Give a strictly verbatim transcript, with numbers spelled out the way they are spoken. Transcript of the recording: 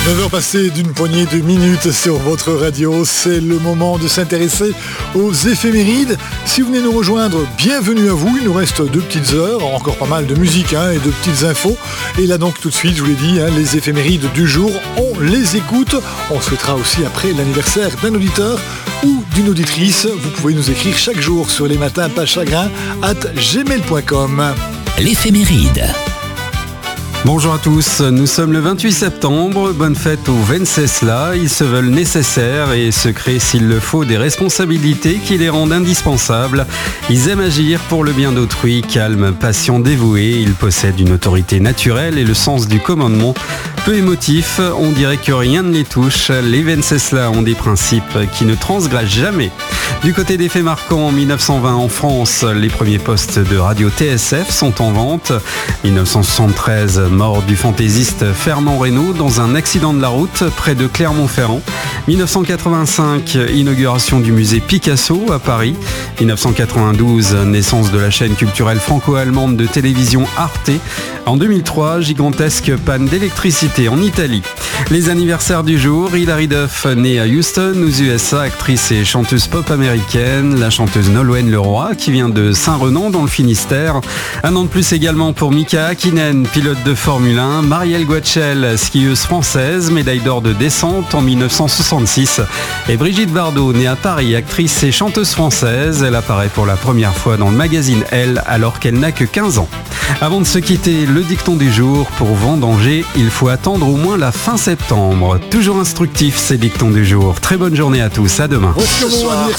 neuf heures passées d'une poignée de minutes sur votre radio, c'est le moment de s'intéresser aux éphémérides. Si vous venez nous rejoindre, bienvenue à vous, il nous reste deux petites heures, encore pas mal de musique hein, et de petites infos. Et là donc tout de suite, je vous l'ai dit, hein, les éphémérides du jour, on les écoute. On souhaitera aussi après l'anniversaire d'un auditeur ou d'une auditrice. Vous pouvez nous écrire chaque jour sur les matins pas chagrin arobase gmail point com. L'éphéméride. Bonjour à tous, nous sommes le vingt-huit septembre, bonne fête aux Venceslas, ils se veulent nécessaires et se créent s'il le faut des responsabilités qui les rendent indispensables. Ils aiment agir pour le bien d'autrui, calmes, patients, dévoués, ils possèdent une autorité naturelle et le sens du commandement. Peu émotifs, on dirait que rien ne les touche, les Venceslas ont des principes qui ne transgressent jamais. Du côté des faits marquants, en dix-neuf cent vingt en France, les premiers postes de radio T S F sont en vente. dix-neuf cent soixante-treize, mort du fantaisiste Fernand Reynaud dans un accident de la route près de Clermont-Ferrand. dix-neuf cent quatre-vingt-cinq, inauguration du musée Picasso à Paris. dix-neuf cent quatre-vingt-douze, naissance de la chaîne culturelle franco-allemande de télévision Arte. En deux mille trois, gigantesque panne d'électricité en Italie. Les anniversaires du jour, Hilary Duff, née à Houston, aux U S A, actrice et chanteuse pop américaine. La chanteuse Nolwenn Leroy, qui vient de Saint-Renan dans le Finistère. Un an de plus également pour Mika Hakkinen, pilote de Formule un. Marielle Guachel, skieuse française, médaille d'or de descente en dix-neuf cent soixante-six. Et Brigitte Bardot, née à Paris, actrice et chanteuse française. Elle apparaît pour la première fois dans le magazine Elle alors qu'elle n'a que quinze ans. Avant de se quitter, le dicton du jour, pour vendanger, il faut attendre au moins la fin septembre. Toujours instructif ces dictons du jour. Très bonne journée à tous, à demain. Voici mon anniversaire.